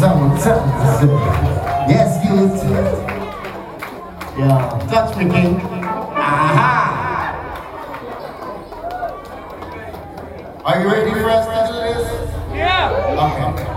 Yes, you. Yeah, touch me, King. Aha! Are you ready for us to do this? Yeah! Okay.